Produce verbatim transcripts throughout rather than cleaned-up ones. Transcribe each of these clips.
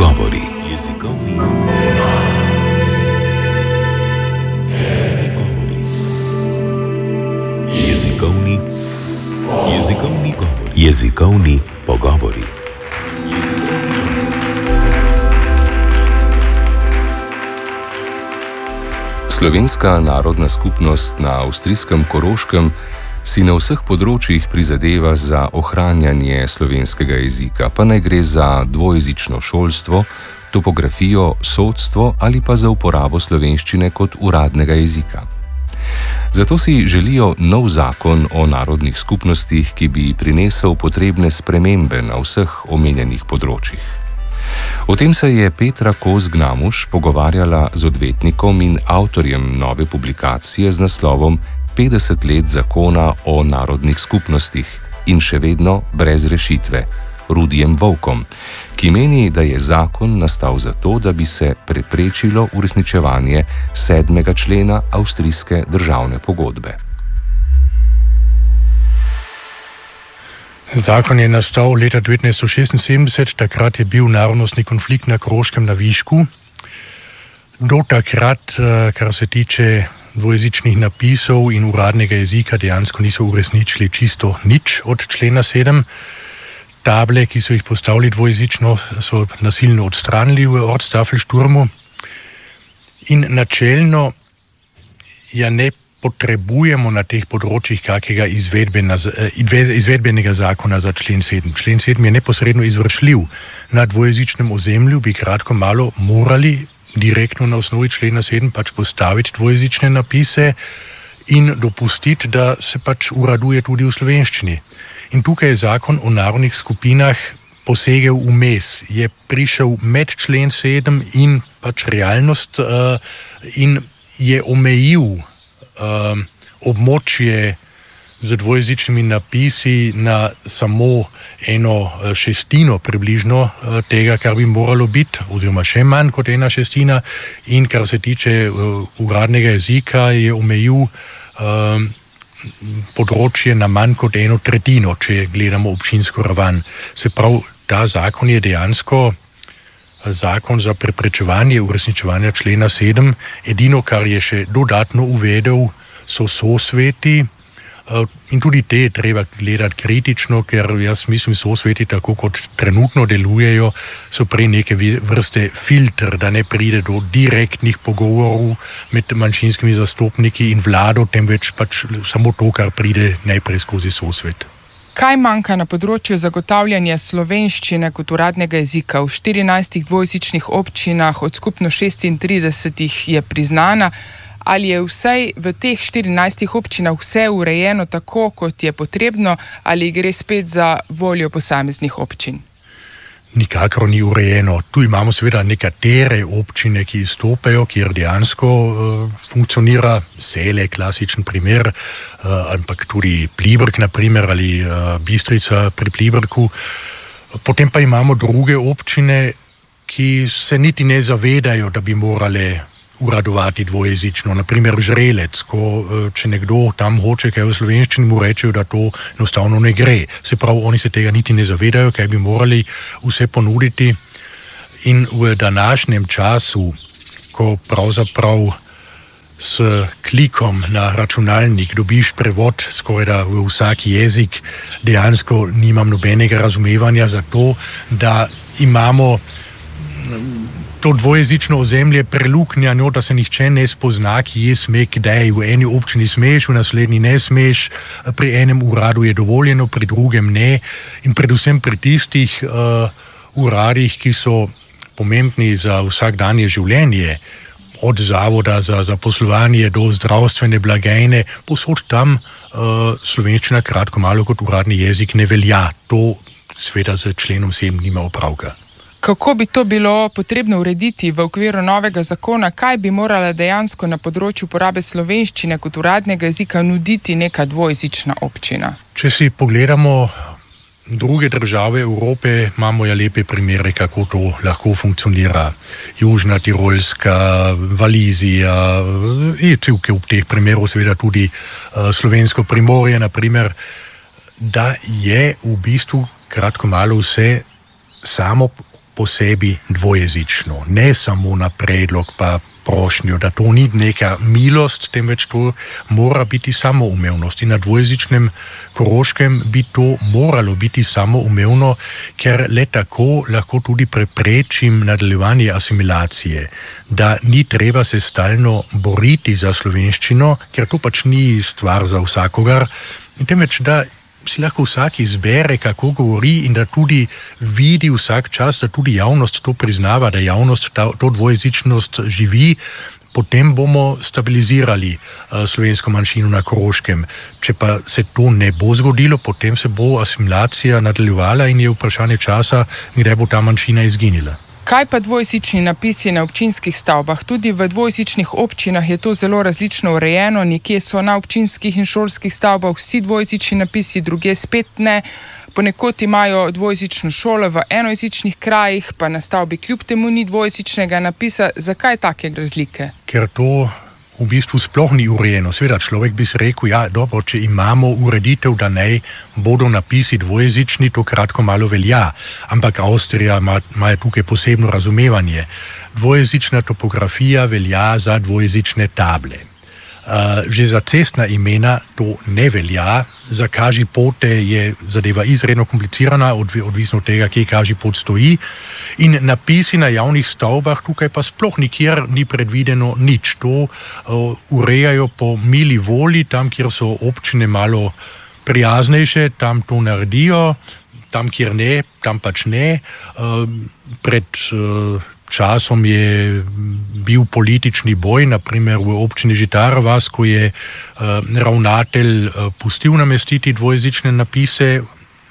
Pogovori. Jezikovni Jezikovni Jezikovni govori. Jezikovni pogovori. Slovenska narodna skupnost na avstrijskem Koroškem si na vseh področjih prizadeva za ohranjanje slovenskega jezika, pa naj gre za dvojezično šolstvo, topografijo, sodstvo ali pa za uporabo slovenščine kot uradnega jezika. Zato si želijo nov zakon o narodnih skupnostih, ki bi prinesel potrebne spremembe na vseh omenjenih področjih. O tem se je Petra Kos-Gnamuš pogovarjala z odvetnikom in avtorjem nove publikacije z naslovom petdeset let zakona o narodnih skupnostih in še vedno brez rešitve, Rudijem Volkom, ki meni, da je zakon nastal zato, da bi se preprečilo uresničevanje sedmega člena avstrijske državne pogodbe. Zakon je nastal leta devetnajststo šestinsedemdeset, takrat je bil narodnostni konflikt na Koroškem na višku. Do takrat, kar se tiče dvojezičnih napisov in uradnega jezika, dejansko niso uresničili čisto nič od člena sedem. Table, ki so jih postavili dvojezično, so nasilno odstranili v Ortstafelsturmu. In načelno ja ne potrebujemo na teh področjih kakega izvedbenega zakona za člen sedem. Člen sedem je neposredno izvršljiv. Na dvojezičnem ozemlju bi kratko malo morali direktno na osnovi člena sedem pač postaviti dvojezične napise in dopustiti, da se pač uraduje tudi v slovenščini. In tukaj je zakon o narodnih skupinah posegel vmes, je prišel med člen sedem in pač realnost uh, in je omejil uh, območje z dvojezičnimi napisi na samo eno šestino približno uh, tega, kar bi moralo biti, oziroma še manj kot ena šestina, in kar se tiče uh, uradnega jezika, je omejil uh, področje na manj kot eno tretjino, če gledamo občinsko raven. Se pravi, ta zakon je dejansko zakon za preprečevanje uresničevanja člena sedem. Edino, kar je še dodatno uvedel, so sosveti, in tudi te je treba gledati kritično, ker jaz mislim, sosveti, tako kot trenutno delujejo, so prej neke vrste filter, da ne pride do direktnih pogovorov med manjšinskimi zastopniki in vlado, temveč pač samo to, kar pride najprej skozi sosvet. Kaj manjka na področju zagotavljanja slovenščine kot uradnega jezika? V štirinajstih dvojezičnih občinah od skupno šestintridesetih je priznana. Ali je vsaj v teh štirinajstih občinah vse urejeno tako, kot je potrebno, ali gre spet za voljo posameznih občin? Nikakor ni urejeno. Tu imamo seveda nekatere občine, ki izstopajo, kjer dejansko uh, funkcionira Sele, klasičen primer, uh, ampak tudi Pliberk, na primer, ali uh, Bistrica pri Pliberku. Potem pa imamo druge občine, ki se niti ne zavedajo, da bi morale uradovati dvojezično. Naprimer Žrelec, ko če nekdo tam hoče kaj v slovenščini, mu rečejo, da to enostavno ne gre. Se pravi, oni se tega niti ne zavedajo, kaj bi morali vse ponuditi. In v današnjem času, ko pravzaprav s klikom na računalnik dobiš prevod skorajda v vsak jezik, dejansko nimam nobenega razumevanja za to, da imamo to dvojezično ozemlje preluknjano, da se nihče ne spozna, ki je sme, kdaj. V eni občini smeš, v naslednji ne smeš, pri enem uradu je dovoljeno, pri drugem ne. In predvsem pri tistih uh, uradih, ki so pomembni za vsakdanje življenje, od zavoda za zaposlovanje do zdravstvene blagajne, posod tam uh, slovenščina kratko malo kot uradni jezik ne velja. To sveda z členom sedem nima opravka. Kako bi to bilo potrebno urediti v okviru novega zakona? Kaj bi morala dejansko na področju uporabe slovenščine kot uradnega jezika nuditi neka dvojezična občina? Če si pogledamo druge države Evrope, imamo ja lepe primere, kako to lahko funkcionira. Južna Tirolska, Valizija, in v teh primerov seveda tudi slovensko Primorje, na primer, da je v bistvu kratko malo vse samo posebej dvojezično, ne samo na predlog pa prošnjo, da to ni neka milost, temveč to mora biti samoumevnost. In na dvojezičnem Koroškem bi to moralo biti samoumevno, ker le tako lahko tudi preprečim nadaljevanje asimilacije, da ni treba se stalno boriti za slovenščino, ker to pač ni stvar za vsakogar, temveč da si lahko vsak izbere, kako govori in da tudi vidi vsak čas, da tudi javnost to priznava, da javnost ta, to dvojezičnost živi, potem bomo stabilizirali uh, slovensko manjšino na Koroškem. Če pa se to ne bo zgodilo, potem se bo asimilacija nadaljevala in je vprašanje časa, kdaj bo ta manjšina izginila. Kaj pa dvojezični napisi na občinskih stavbah? Tudi v dvojezičnih občinah je to zelo različno urejeno, nekje so na občinskih in šolskih stavbah vsi dvojezični napisi, druge spet ne. Ponekod imajo dvojezično šolo v enojezičnih krajih, pa na stavbi kljub temu ni dvojezičnega napisa. Zakaj take razlike? Ker to v bistvu sploh ni urejeno. Seveda človek bi se rekel, ja, dobro, če imamo ureditev, da naj bodo napisi dvojezični, to kratko malo velja. Ampak Avstrija ima, ima tukaj posebno razumevanje. Dvojezična topografija velja za dvojezične table. Uh, že za cestna imena to ne velja, za Kažipote je zadeva izredno komplicirana, odvisno od tega, kje Kažipot stoji. In napisi na javnih stavbah tukaj pa sploh nikjer ni predvideno nič. To uh, urejajo po mili volji, tam, kjer so občine malo prijaznejše, tam to naredijo, tam, kjer ne, tam pač ne. Uh, pred uh, časom je bil politični boj, naprimer v občini Žitara vas, ko je uh, ravnatelj uh, pustil namestiti dvojezične napise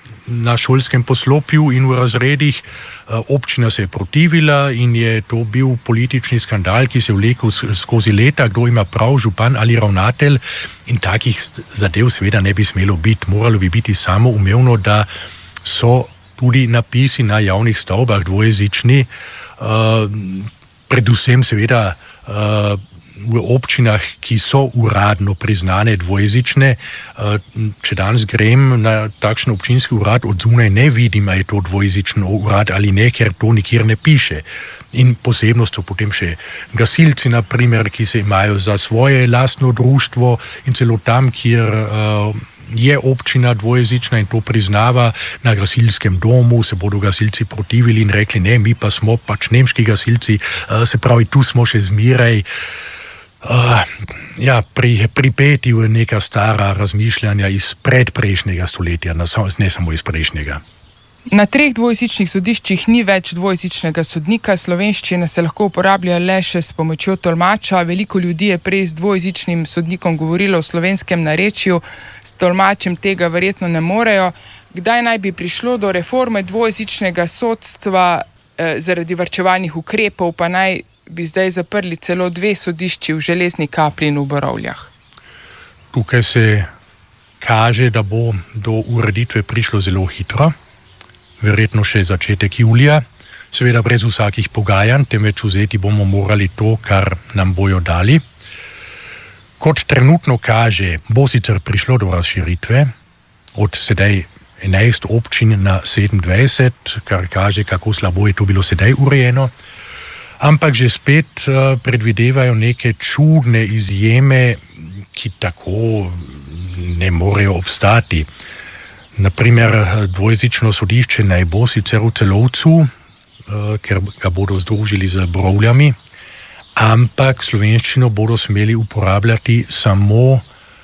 na šolskem poslopju in v razredih. Uh, občina se je protivila in je to bil politični skandal, ki se je vlekel skozi leta, kdo ima prav, župan ali ravnatelj. In takih zadev seveda ne bi smelo biti. Moralo bi biti samoumevno, da so tudi napisi na javnih stavbah dvojezični. Uh, predvsem seveda uh, v občinah, ki so uradno priznane dvojezične. Uh, če danes grem na takšen občinski urad, od zunaj ne vidim, a je to dvojezičen urad ali ne, ker to nikjer ne piše. In posebnost so potem še gasilci, naprimer, ki se imajo za svoje lastno društvo in celo tam, kjer uh, je občina dvojezična in to priznava, na gasilskem domu se bodo gasilci protivili in rekli, ne, mi pa smo pač nemški gasilci, uh, se pravi, tu smo še zmeraj uh, ja, pri, pripeti v neka stara razmišljanja iz predprejšnjega stoletja, ne samo iz prejšnjega. Na treh dvojezičnih sodiščih ni več dvojezičnega sodnika, slovenščina se lahko uporablja le še s pomočjo tolmača. Veliko ljudi je prej z dvojezičnim sodnikom govorilo v slovenskem narečju, s tolmačem tega verjetno ne morejo. Kdaj naj bi prišlo do reforme dvojezičnega sodstva eh, zaradi varčevalnih ukrepov, pa naj bi zdaj zaprli celo dve sodišči v Železni Kapli in v Borovljah? Tukaj se kaže, da bo do ureditve prišlo zelo hitro. Verjetno še začetek julija, seveda brez vsakih pogajanj, temveč vzeti bomo morali to, kar nam bojo dali. Kot trenutno kaže, bo sicer prišlo do razširitve od sedaj enajst občin na sedemindvajset, kar kaže, kako slabo je to bilo sedaj urejeno, ampak že spet uh, predvidevajo neke čudne izjeme, ki tako ne morejo obstati. Naprimer, dvojezično sodišče naj bo sicer v Celovcu, ker ga bodo združili z Borovljami, ampak slovenščino bodo smeli uporabljati samo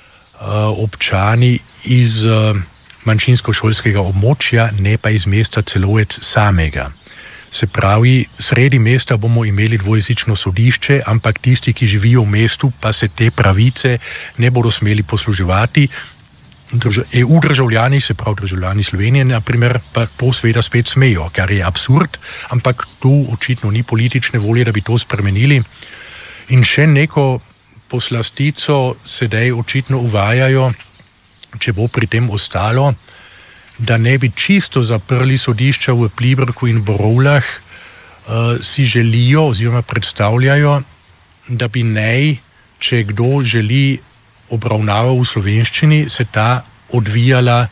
občani iz manjšinsko-šolskega območja, ne pa iz mesta Celovec samega. Se pravi, sredi mesta bomo imeli dvojezično sodišče, ampak tisti, ki živijo v mestu, pa se te pravice ne bodo smeli posluževati. E U državljani, se pravi državljani Slovenije, naprimer, pa to seveda spet smejo, kar je absurd, ampak tu očitno ni politične volje, da bi to spremenili. In še neko poslastico sedaj očitno uvajajo, če bo pri tem ostalo, da ne bi čisto zaprli sodišča v Pliberku in Borovljah, uh, si želijo oziroma predstavljajo, da bi naj, če kdo želi obravnava v slovenščini, se ta odvijala v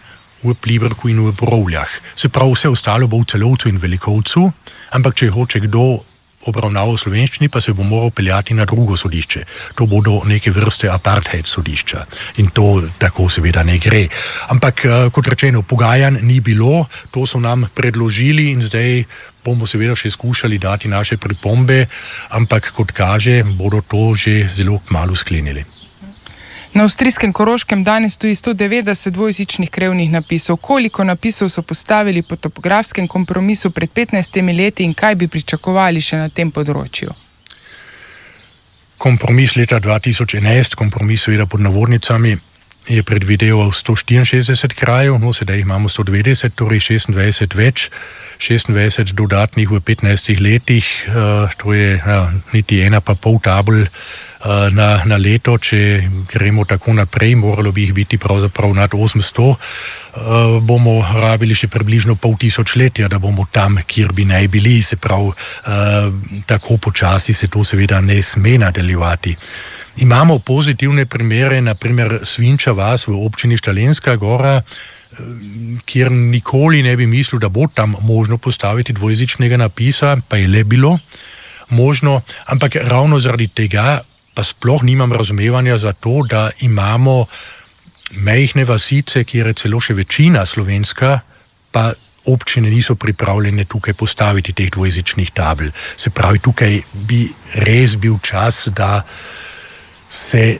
v Pliberku in v Brovljah. Se pravi, vse ostalo bo v Celovcu in Velikovcu, ampak če hoče kdo obravnavo v slovenščini, pa se bo moral peljati na drugo sodišče. To bodo neke vrste apartheid sodišča. In to tako seveda ne gre. Ampak, kot rečeno, pogajanj ni bilo, to so nam predložili in zdaj bomo seveda še skušali dati naše pripombe, ampak, kot kaže, bodo to že zelo kmalu sklenili. Na avstrijskem Koroškem danes stoji sto devetdeset dvojezičnih krevnih napisov. Koliko napisov so postavili po topografskem kompromisu pred petnajstimi leti in kaj bi pričakovali še na tem področju? Kompromis leta dva tisoč enajst, kompromis seveda pod navodnicami, je predvideval sto štiriinšestdeset krajev, no sedaj imamo sto devetdeset, torej šestindvajset več, šestindvajset dodatnih v petnajstih letih, uh, to je uh, niti ena pa pol tabel uh, na, na leto, če gremo tako naprej, moralo bi jih biti pravzaprav nad osemsto, uh, bomo rabili še približno pol tisočletja, da bomo tam, kjer bi naj bili, se pravi, uh, tako počasi se to seveda ne sme nadaljevati. Imamo pozitivne primere, naprimer Svinča vas v občini Štalenska gora, kjer nikoli ne bi mislil, da bo tam možno postaviti dvojezičnega napisa, pa je le bilo možno, ampak ravno zaradi tega pa sploh nimam razumevanja za to, da imamo majhne vasice, kjer je celo še večina slovenska, pa občine niso pripravljene tukaj postaviti teh dvojezičnih tabel. Se pravi, tukaj bi res bil čas, da se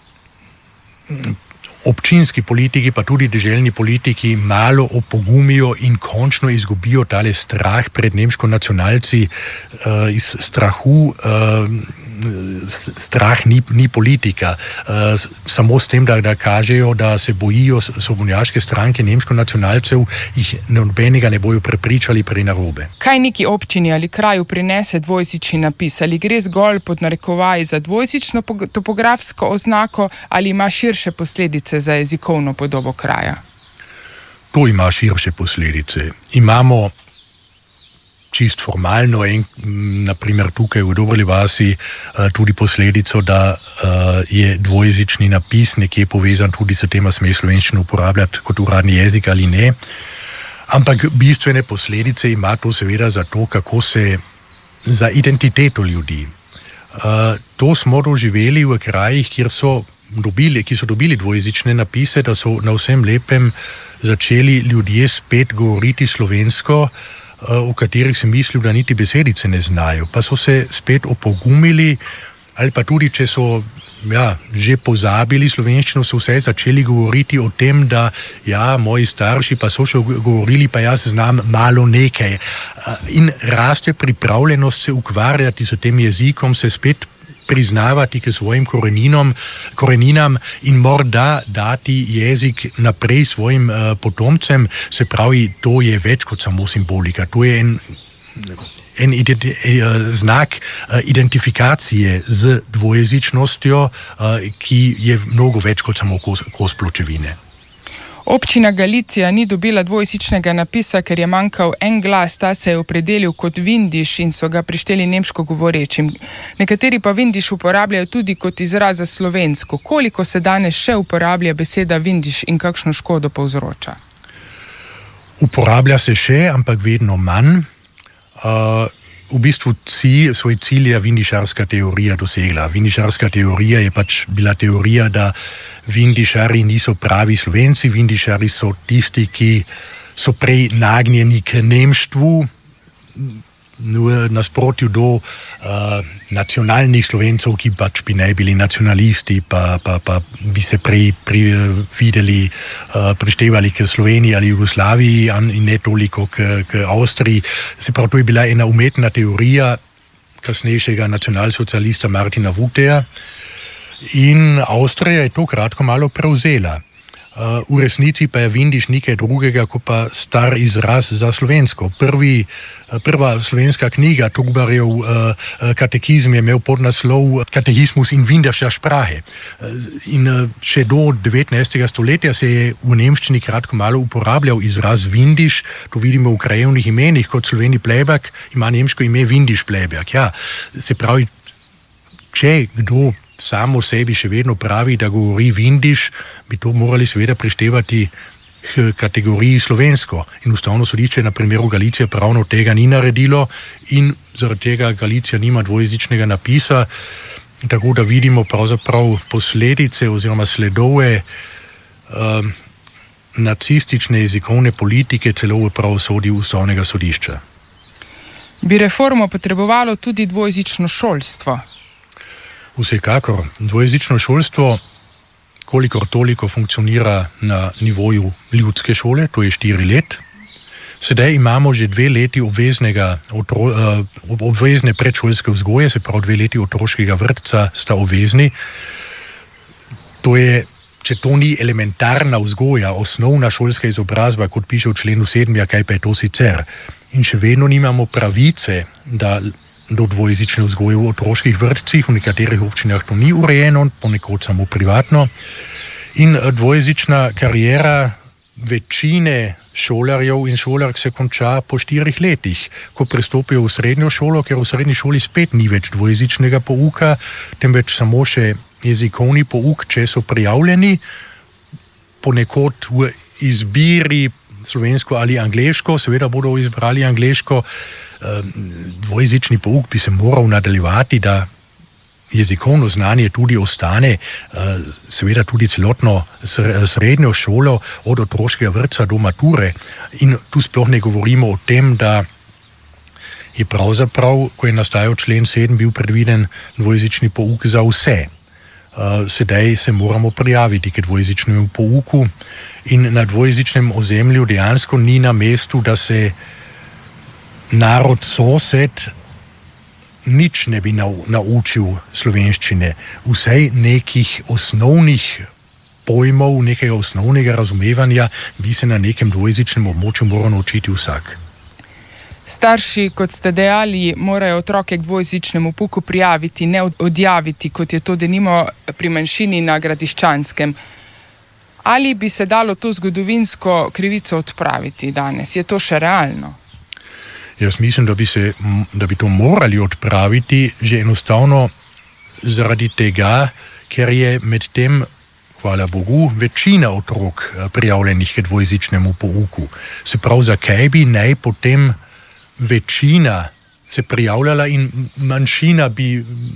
občinski politiki, pa tudi deželni politiki malo opogumijo in končno izgubijo tale strah pred nemško nacionalci. Uh, iz strahu uh, strah ni, ni politika. Uh, samo s tem, da, da kažejo, da se bojijo svobodnjaške stranke nemško nacionalcev, jih nobenega ne bojo prepričali pri narobe. Kaj neki občini ali kraju prinese dvojezični napis? Ali gre zgolj pod narekovaj za dvojezično topografsko oznako ali ima širše posledice za jezikovno podobo kraja? To ima širše posledice. Imamo čist formalno, en, naprimer tukaj v Dobrovi vasi, tudi posledico, da je dvojezični napis nekje povezan tudi s tem, sme slovenščino uporabljati kot uradni jezik ali ne. Ampak bistvene posledice ima to seveda za to, kako se za identiteto ljudi. To smo doživeli v krajih, kjer so dobili, ki so dobili dvojezične napise, da so na vsem lepem začeli ljudje spet govoriti slovensko, v katerih sem mislil, da niti besedice ne znajo. Pa so se spet opogumili, ali pa tudi, če so ja, že pozabili slovenščino, so vse začeli govoriti o tem, da ja, moji starši pa so še govorili, pa jaz znam malo nekaj. In raste pripravljenost se ukvarjati s tem jezikom, se spet priznavati k svojim koreninom, koreninam in morda dati jezik naprej svojim uh, potomcem, se pravi, to je več kot samo simbolika, to je en, en identi, uh, znak uh, identifikacije z dvojezičnostjo, uh, ki je mnogo več kot samo kos, kos pločevine. Občina Galicija ni dobila dvojezičnega napisa, ker je manjkal en glas, ta se je opredelil kot vindiš in so ga prišteli nemško govorečim. Nekateri pa vindiš uporabljajo tudi kot izraz za slovensko. Koliko se danes še uporablja beseda vindiš in kakšno škodo povzroča? Uporablja se še, ampak vedno manj. Uh, v bistvu cilj, svoj cilj je vindišarska teorija dosegla. Vindišarska teorija je pač bila teorija, da vindišari niso pravi Slovenci, vindišari so tisti, ki so prej nagnjeni k nemštvu, v nasprotju do uh, nacionalnih Slovencov, ki pač bi naj bili nacionalisti, pa, pa, pa bi se prej pri, videli, uh, prištevali k Sloveniji ali Jugoslaviji in ne toliko k, k Avstriji. Se pravi, to je bila ena umetna teorija kasnejšega nacionalsocialista Martina Vuteja in Avstrija je to kratko malo prevzela. Uh, v resnici pa je vindiš nekaj drugega, kot pa star izraz za slovensko. Prvi, prva slovenska knjiga, Tugbarjev uh, katekizm, je imel podnaslov Katechismus in vindiške sprache. Uh, in uh, še do devetnajstega stoletja se je v nemščini kratko malo uporabljal izraz vindiš, to vidimo v krajevnih imenih, kot Sloveni Plebak ima nemško ime Vindiš Plebak. Ja, se pravi, če kdo samo sebi še vedno pravi, da govori vindiš, bi to morali seveda prištevati k kategoriji slovensko. In ustavno sodišče na primeru Galicije pravno tega ni naredilo in zaradi tega Galicija nima dvojezičnega napisa, tako da vidimo pravzaprav posledice oziroma sledove um, nacistične jezikovne politike celo v pravosodju ustavnega sodišča. Bi reformo potrebovalo tudi dvojezično šolstvo? Vsekakor. Dvojezično šolstvo kolikor toliko funkcionira na nivoju ljudske šole, to je štiri let. Sedaj imamo že dve leti obveznega, otro, obvezne predšolske vzgoje, se pravi dve leti otroškega vrtca sta obvezni. To je, če to ni elementarna vzgoja, osnovna šolska izobrazba, kot piše v členu sedem, kaj pa je to sicer. In še vedno nimamo pravice, da do dvojezične vzgoje v otroških vrtcih, v nekaterih občinah to ni urejeno, ponekod samo privatno. In dvojezična kariera večine šolarjev in šolark se konča po štirih letih, ko prestopijo v srednjo šolo, ker v srednji šoli spet ni več dvojezičnega pouka, temveč samo še jezikovni pouk, če so prijavljeni, ponekod v izbiri slovensko ali angleško, seveda bodo izbrali angleško. Dvojezični pouk bi se moral nadaljevati, da jezikovno znanje tudi ostane, seveda tudi celotno srednjo šolo od otroškega vrtca do mature. In tu sploh ne govorimo o tem, da je pravzaprav, ko je nastajal člen sedem, bil predviden dvojezični pouk za vse. Sedaj se moramo prijaviti k dvojezičnemu pouku in na dvojezičnem ozemlju dejansko ni na mestu, da se narod sosed nič ne bi naučil slovenščine. Vsaj nekih osnovnih pojmov, nekega osnovnega razumevanja bi se na nekem dvojezičnem območju moral naučiti vsak. Starši, kot ste dejali, morajo otroke k dvojezičnemu pouku prijaviti, ne odjaviti, kot je to denimo pri manjšini na Gradiščanskem. Ali bi se dalo to zgodovinsko krivico odpraviti danes? Je to še realno? Jaz mislim, da bi, se, da bi to morali odpraviti že enostavno zaradi tega, ker je med tem, hvala Bogu, večina otrok prijavljenih k dvojezičnemu pouku. Se pravi, zakaj bi naj potem večina se prijavljala in manjšina bi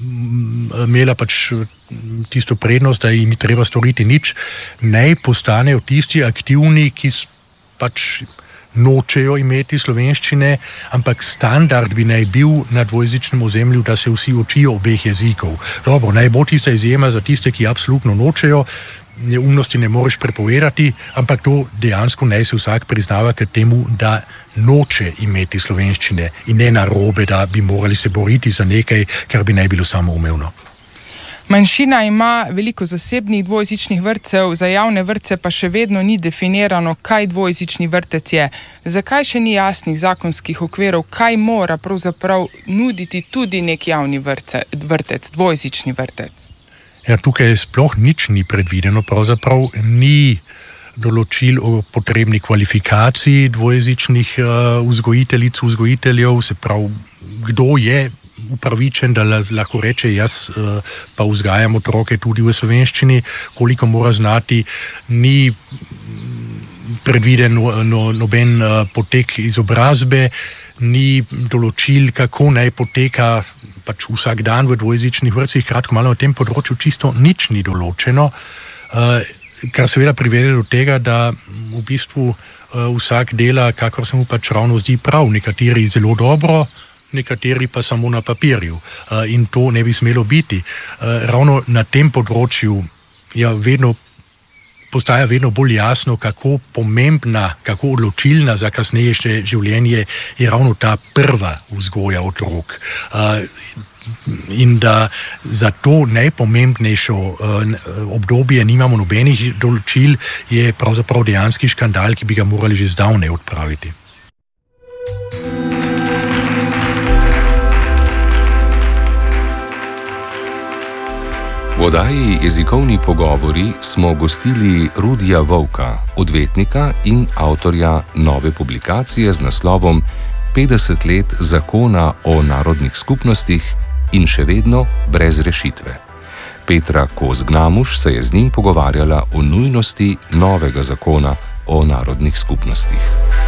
imela pač tisto prednost, da ji ni treba storiti nič, naj postanejo tisti aktivni, ki pač nočejo imeti slovenščine, ampak standard bi naj bil na dvojezičnem ozemlju, da se vsi učijo obeh jezikov. Dobro, naj bo tista izjema za tiste, ki absolutno nočejo, neumnosti ne moreš prepovedati, ampak to dejansko naj se vsak priznava k temu, da noče imeti slovenščine in ne narobe, da bi morali se boriti za nekaj, kar bi naj bilo samoumevno. Manjšina ima veliko zasebnih dvojezičnih vrtcev, za javne vrtce pa še vedno ni definirano, kaj dvojezični vrtec je. Zakaj še ni jasnih zakonskih okvirov, kaj mora pravzaprav nuditi tudi nek javni vrtce, vrtec, dvojezični vrtec? Ja, tukaj sploh nič ni predvideno, pravzaprav ni določil o potrebni kvalifikaciji dvojezičnih uh, vzgojiteljic, vzgojiteljev, se pravi, kdo je upravičen, da lahko reče, jaz uh, pa vzgajam otroke tudi v slovenščini, koliko mora znati, ni predviden no, no, noben uh, potek izobrazbe, ni določil, kako naj poteka pač vsak dan v dvojezičnih vrtcih, kratko malo na tem področju čisto nič ni določeno, uh, kar seveda privede do tega, da v bistvu uh, vsak dela, kakor se mu pač ravno zdi prav, nekateri zelo dobro, nekateri pa samo na papirju. Uh, in to ne bi smelo biti. Uh, ravno na tem področju ja, vedno postaja vedno bolj jasno, kako pomembna, kako odločilna za kasnejše življenje je ravno ta prva vzgoja otrok. Uh, in da za to najpomembnejšo uh, obdobje nimamo nobenih določil, je pravzaprav dejanski škandal, ki bi ga morali že zdavnaj odpraviti. V oddaji Jezikovni pogovori smo gostili Rudija Vovka, odvetnika in avtorja nove publikacije z naslovom petdeset let zakona o narodnih skupnostih in še vedno brez rešitve. Petra Kos-Gnamuš se je z njim pogovarjala o nujnosti novega zakona o narodnih skupnostih.